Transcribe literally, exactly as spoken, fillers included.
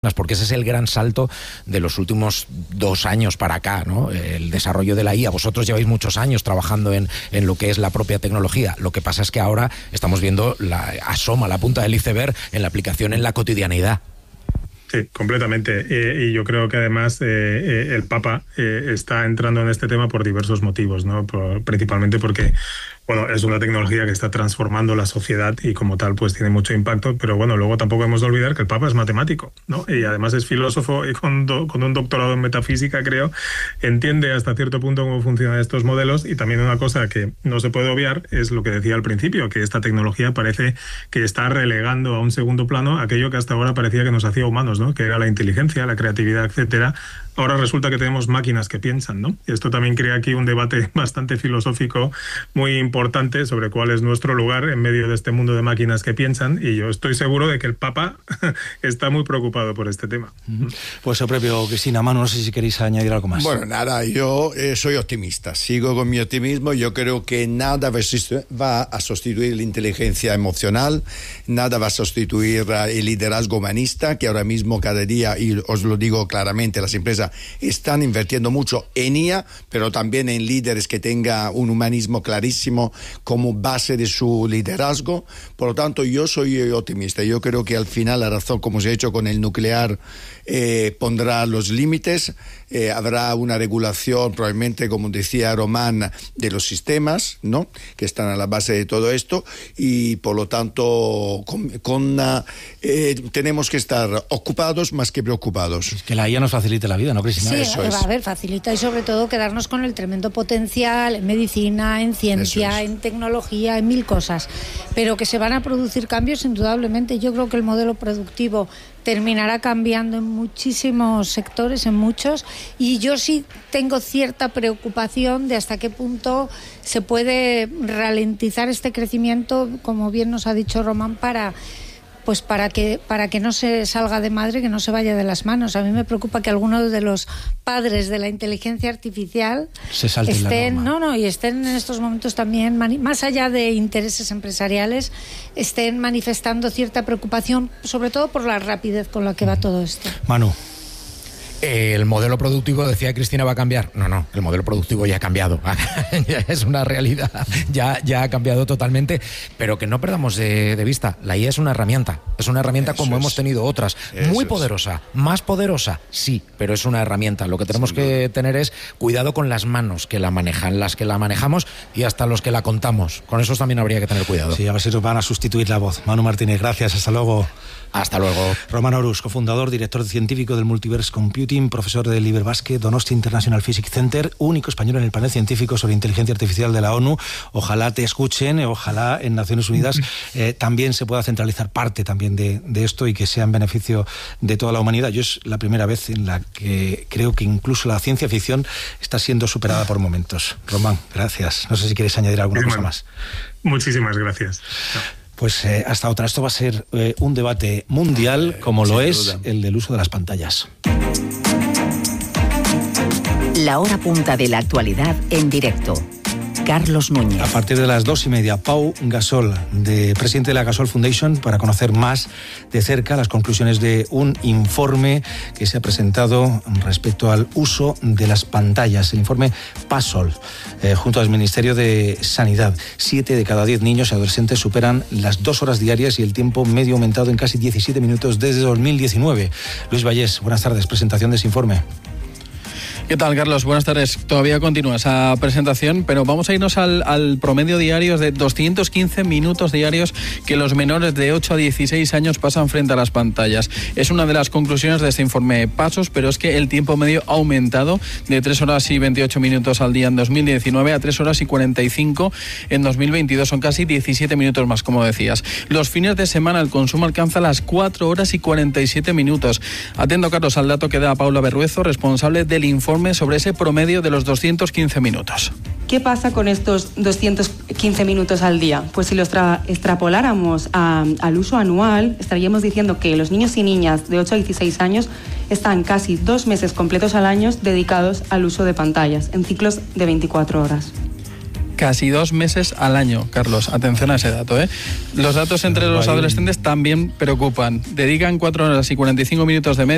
porque ese es el gran salto de los últimos dos años para acá, ¿no? El desarrollo de la I A. Vosotros lleváis muchos años trabajando en, en lo que es la propia tecnología. Lo que pasa es que ahora estamos viendo la asoma, la punta del iceberg en la aplicación en la cotidianidad. Sí, completamente. Eh, y yo creo que además eh, eh, el Papa eh, está entrando en este tema por diversos motivos, ¿no? Por, principalmente porque, bueno, es una tecnología que está transformando la sociedad y como tal pues tiene mucho impacto, pero bueno, luego tampoco hemos de olvidar que el Papa es matemático, ¿no? Y además es filósofo y con, do, con un doctorado en metafísica, creo, entiende hasta cierto punto cómo funcionan estos modelos. Y también una cosa que no se puede obviar es lo que decía al principio, que esta tecnología parece que está relegando a un segundo plano aquello que hasta ahora parecía que nos hacía humanos, ¿no? Que era la inteligencia, la creatividad, etcétera. Ahora resulta que tenemos máquinas que piensan, ¿no? Y esto también crea aquí un debate bastante filosófico muy importante sobre cuál es nuestro lugar en medio de este mundo de máquinas que piensan, y yo estoy seguro de que el Papa está muy preocupado por este tema. Pues el propio Cristina, Manu, no sé si queréis añadir algo más. Bueno, nada, yo eh, soy optimista, sigo con mi optimismo. Yo creo que nada va a sustituir la inteligencia emocional, nada va a sustituir el liderazgo humanista, que ahora mismo cada día, y os lo digo claramente, las empresas están invirtiendo mucho en I A, pero también en líderes que tengan un humanismo clarísimo como base de su liderazgo. Por lo tanto, yo soy optimista. Yo creo que al final la razón, como se ha hecho con el nuclear, eh, pondrá los límites. Eh, habrá una regulación, probablemente, como decía Román, de los sistemas, ¿no?, que están a la base de todo esto, y por lo tanto con, con, eh, tenemos que estar ocupados más que preocupados. Es que la I A nos facilite la vida, ¿no, Cristina? Sí, Eso es. es. A ver, facilita, y sobre todo quedarnos con el tremendo potencial en medicina, en ciencia, es. en tecnología, en mil cosas, pero que se van a producir cambios indudablemente. Yo creo que el modelo productivo terminará cambiando en muchísimos sectores, en muchos, y yo sí tengo cierta preocupación de hasta qué punto se puede ralentizar este crecimiento, como bien nos ha dicho Román, para pues para que para que no se salga de madre, que no se vaya de las manos. A mí me preocupa que algunos de los padres de la inteligencia artificial se salten estén, la no, no, y estén en estos momentos también, más allá de intereses empresariales, estén manifestando cierta preocupación, sobre todo por la rapidez con la que va todo esto. Manu. El modelo productivo, decía Cristina, va a cambiar. No, no, el modelo productivo ya ha cambiado. Ya es una realidad. Ya, ya ha cambiado totalmente. Pero que no perdamos de, de vista, la I A es una herramienta. Es una herramienta Eso como es. hemos tenido otras. Eso muy poderosa. Es. Más poderosa, sí, pero es una herramienta. Lo que tenemos Sin que duda. tener es cuidado con las manos que la manejan, las que la manejamos y hasta los que la contamos. Con esos también habría que tener cuidado. Sí, a ver si nos van a sustituir la voz. Manu Martínez, gracias. Hasta luego. Hasta luego. Román Orus, cofundador, director científico del Multiverse Computing, profesor del Iberbasque Donostia International Physics Center, único español en el panel científico sobre inteligencia artificial de la ONU. Ojalá te escuchen, ojalá en Naciones Unidas eh, también se pueda centralizar parte también de, de esto y que sea en beneficio de toda la humanidad. Yo es la primera vez en la que creo que incluso la ciencia ficción está siendo superada por momentos. Román, gracias. No sé si quieres añadir alguna sí, cosa bueno. más. Muchísimas gracias. No. Pues eh, hasta otra. Esto va a ser eh, un debate mundial, como lo es el del uso de las pantallas. La hora punta de la actualidad en directo. Carlos Núñez. A partir de las dos y media, Pau Gasol, de, presidente de la Gasol Foundation, para conocer más de cerca las conclusiones de un informe que se ha presentado respecto al uso de las pantallas, el informe PASOL, eh, junto al Ministerio de Sanidad. Siete de cada diez niños y adolescentes superan las dos horas diarias y el tiempo medio aumentado en casi diecisiete minutos desde dos mil diecinueve. Luis Vallés, buenas tardes, presentación de ese informe. ¿Qué tal, Carlos? Buenas tardes. Todavía continúa esa presentación, pero vamos a irnos al, al promedio diario de doscientos quince minutos diarios que los menores de ocho a dieciséis años pasan frente a las pantallas. Es una de las conclusiones de este informe PASOS, pero es que el tiempo medio ha aumentado de tres horas y veintiocho minutos al día en dos mil diecinueve a tres horas y cuarenta y cinco en dos mil veintidós. Son casi diecisiete minutos más, como decías. Los fines de semana el consumo alcanza las cuatro horas y cuarenta y siete minutos. Atento, Carlos, al dato que da Paula Berruezo, responsable del informe sobre ese promedio de los doscientos quince minutos. ¿Qué pasa con estos doscientos quince minutos al día? Pues si lo extra, extrapoláramos a, al uso anual, estaríamos diciendo que los niños y niñas de ocho a dieciséis años están casi dos meses completos al año dedicados al uso de pantallas, en ciclos de veinticuatro horas. Casi dos meses al año, Carlos. Atención a ese dato, ¿eh? Los datos entre los adolescentes también preocupan. Dedican cuatro horas y cuarenta y cinco minutos de media